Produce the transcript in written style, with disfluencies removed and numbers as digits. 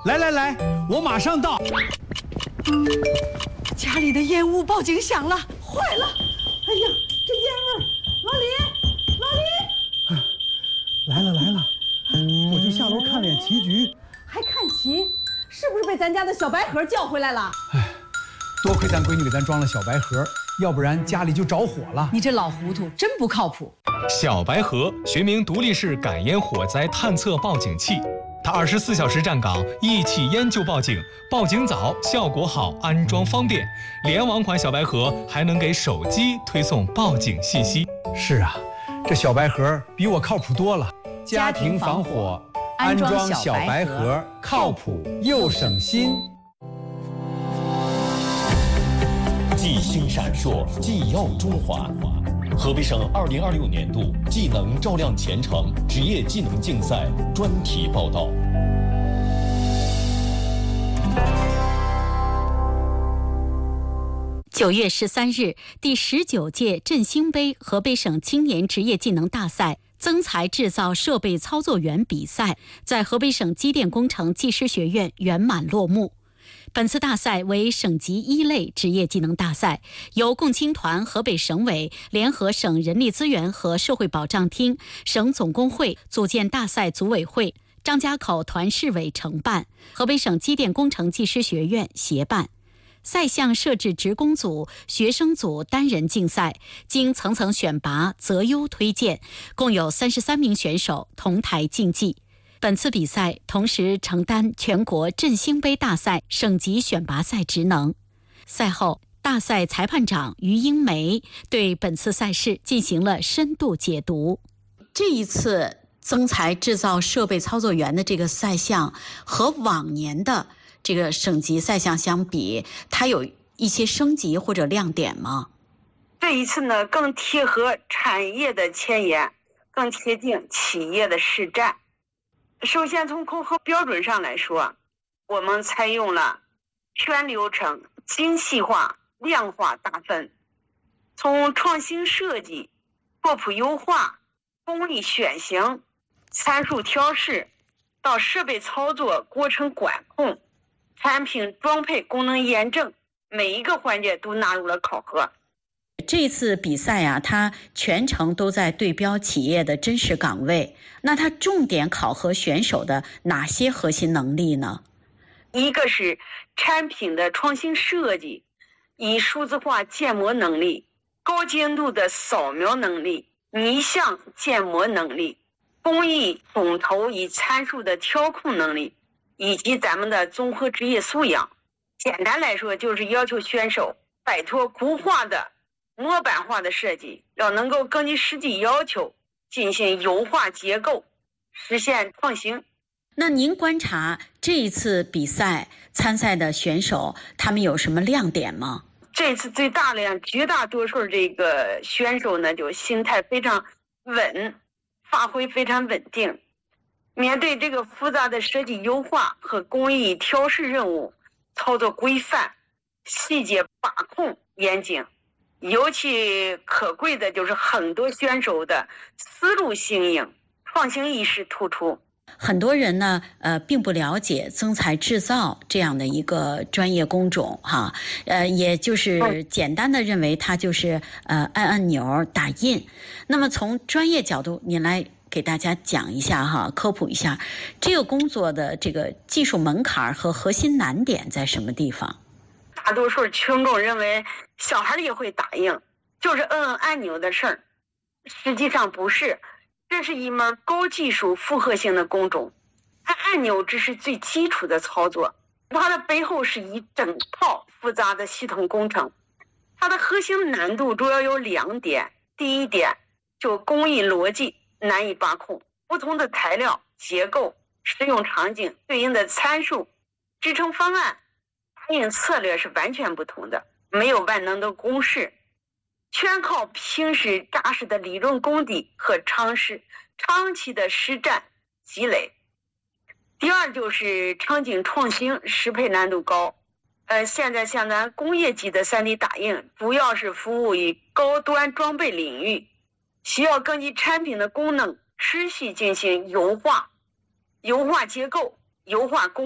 来，我马上到。 家里的烟雾报警响了，坏了！哎呀，这烟味儿！老李， 来了，我就下楼看脸棋局。 还看棋？是不是被咱家的小白盒叫回来了？ 多亏咱闺女给咱装了小白盒，要不然家里就着火了。 你这老糊涂，真不靠谱。 小白盒学名独立式感烟火灾探测报警器，它24小时站岗，一起烟就报警，报警早，效果好，安装方便。联网款小白盒还能给手机推送报警信息。 是啊，这小白盒比我靠谱多了。家庭防火，安装小白盒，靠谱又省心。 技星闪烁，技耀中华。河北省2026年度技能照亮前程职业技能竞赛专题报道。 9月13日，第19届振兴杯河北省青年职业技能大赛增材制造设备操作员比赛在河北省机电工程技师学院圆满落幕。本次大赛为省级1类职业技能大赛，由共青团河北省委联合省人力资源和社会保障厅、省总工会组建大赛组委会、张家口团市委承办，河北省机电工程技师学院协办。赛项设置职工组、学生组单人竞赛，经层层选拔、择优推荐，共有33名选手同台竞技。本次比赛同时承担全国振兴杯大赛省级选拔赛职能。赛后，大赛裁判长于英梅对本次赛事进行了深度解读。这一次增材制造设备操作员的这个赛项和往年的这个省级赛项相比，它有一些升级或者亮点吗？ 这一次呢，更贴合产业的前沿，更贴近企业的实战。首先从考核标准上来说，我们采用了全流程精细化、量化打分，从创新设计、拓扑优化、功率选型、参数调试到设备操作过程管控、产品装配功能验证，每一个环节都纳入了考核。 这次比赛啊，它全程都在对标企业的真实岗位。那它重点考核选手的哪些核心能力呢？ 一个是产品的创新设计，以数字化建模能力、高精度的扫描能力、逆向建模能力、工艺统筹与参数的调控能力，以及咱们的综合职业素养。简单来说，就是要求选手摆脱固化的模板化的设计，要能够根据实际要求进行优化结构，实现创新。 那您观察这一次比赛参赛的选手，他们有什么亮点吗？ 这次最大的绝大多数这个选手呢，就心态非常稳，发挥非常稳定。面对这个复杂的设计优化和工艺调试任务，操作规范，细节把控严谨。尤其可贵的就是很多选手的思路新颖，创新意识突出。 很多人呢，并不了解增材制造这样的一个专业工种哈，也就是简单的认为它就是按钮打印。那么从专业角度，您来给大家讲一下哈，科普一下这个工作的这个技术门槛和核心难点在什么地方？ 大多数群众认为小孩也会打印，就是摁按钮的事儿，实际上不是。这是一门高技术复合性的工种，按钮只是最基础的操作，它的背后是一整套复杂的系统工程。它的核心难度主要有2点。第一点，就工艺逻辑难以把控，不同的材料、结构、使用场景、对应的参数、制成方案、打印策略是完全不同的，没有万能的公式，全靠平时扎实的理论功底和长期的实战积累。第二就是场景创新适配难度高。现在像咱工业级的3D 打印，主要是服务于高端装备领域，需要根据产品的功能持续进行优化结构、优化工